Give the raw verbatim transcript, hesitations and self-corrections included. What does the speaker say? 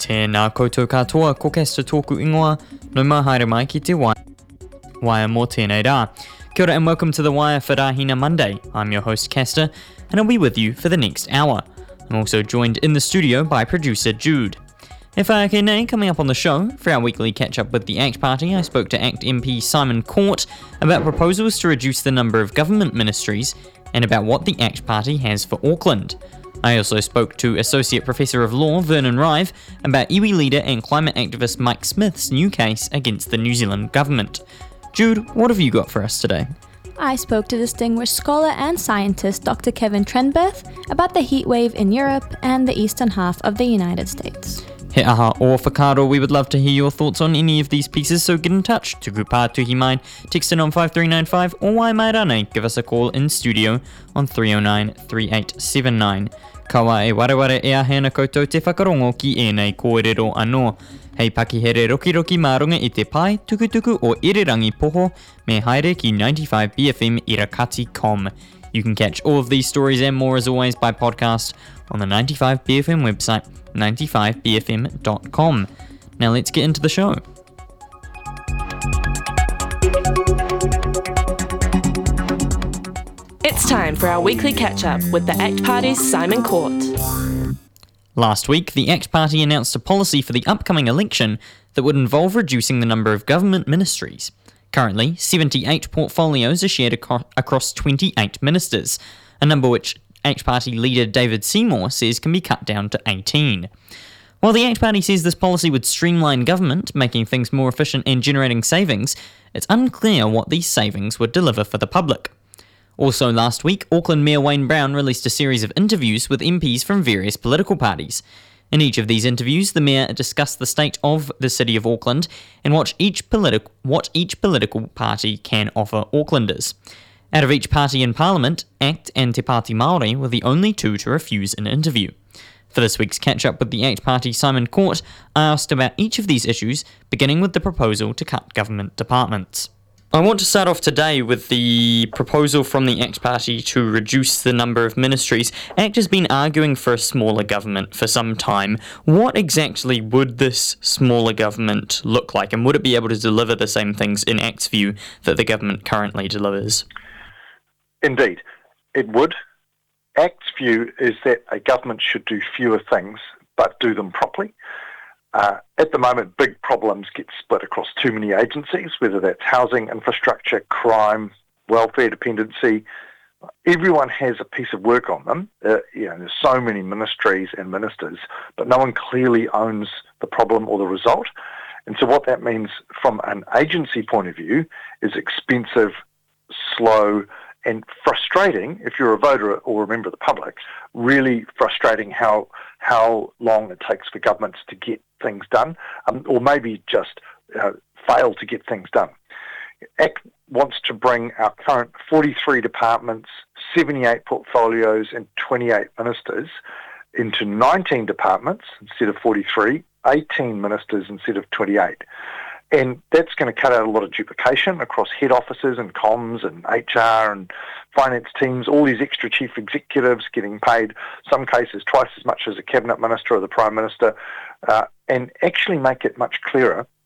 Te nā koutou katoa, ko Kesta tōku ingoa, no mā haere mai ki te wai. Wire mō tēnei rā. Kia ora and welcome to the Wire for Rahina Monday. I'm your host Kesta, and I'll be with you for the next hour. I'm also joined in the studio by producer Jude. E whai ake nei, coming up on the show, for our weekly catch-up with the ACT Party, I spoke to ACT M P Simon Court about proposals to reduce the number of government ministries and about what the ACT Party has for Auckland. I also spoke to Associate Professor of Law Vernon Rive about iwi leader and climate activist Mike Smith's new case against the New Zealand government. Jude, what have you got for us today? I spoke to distinguished scholar and scientist Doctor Kevin Trenberth about the heatwave in Europe and the eastern half of the United States. He aha o whakaaro, we would love to hear your thoughts on any of these pieces, so get in touch. Tuku pātuhi mai, text in on five three nine five, or wai mai rānei, give us a call in studio on three oh nine, three eight seven nine. Kawa e wareware e ahena koutou te whakarongo ki ēnei kōrero anō. Hei pakihere roki roki mārunga i te pai, tukutuku o Irirangi Poho, me haere ki ninety-five B F M Irakati dot com. You can catch all of these stories and more as always by podcast on the ninety-five B F M website, ninety-five B F M dot com. Now let's get into the show. It's time for our weekly catch-up with the ACT Party's Simon Court. Last week, the ACT Party announced a policy for the upcoming election that would involve reducing the number of government ministries. Currently, seventy-eight portfolios are shared aco- across twenty-eight ministers, a number which ACT Party leader David Seymour says can be cut down to eighteen. While the ACT Party says this policy would streamline government, making things more efficient and generating savings, it's unclear what these savings would deliver for the public. Also last week, Auckland Mayor Wayne Brown released a series of interviews with M Ps from various political parties. In each of these interviews, the Mayor discussed the state of the City of Auckland and what each, politi- what each political party can offer Aucklanders. Out of each party in Parliament, ACT and Te Pāti Māori were the only two to refuse an interview. For this week's catch-up with the ACT Party Simon Court, I asked about each of these issues, beginning with the proposal to cut government departments. I want to start off today with the proposal from the ACT Party to reduce the number of ministries. ACT has been arguing for a smaller government for some time. What exactly would this smaller government look like, and would it be able to deliver the same things in ACT's view that the government currently delivers? Indeed, it would. ACT's view is that a government should do fewer things, but do them properly. Uh, at the moment, big problems get split across too many agencies, whether that's housing, infrastructure, crime, welfare dependency. Everyone has a piece of work on them. Uh, you know, there's so many ministries and ministers, but no one clearly owns the problem or the result. And so what that means from an agency point of view is expensive, slow, and frustrating, if you're a voter or a member of the public, really frustrating how how long it takes for governments to get things done, um, or maybe just uh, fail to get things done. ACT wants to bring our current forty-three departments, seventy-eight portfolios and twenty-eight ministers into nineteen departments instead of forty-three, eighteen ministers instead of twenty-eight. And that's going to cut out a lot of duplication across head offices and comms and H R and finance teams, all these extra chief executives getting paid, some cases twice as much as a cabinet minister or the prime minister, uh, and actually make it much clearer